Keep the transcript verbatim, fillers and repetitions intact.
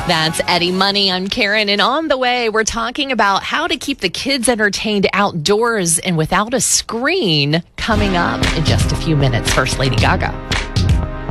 That's Eddie Money. I'm Karen, and on the way, we're talking about how to keep the kids entertained outdoors and without a screen coming up in just a few minutes. First, Lady Gaga.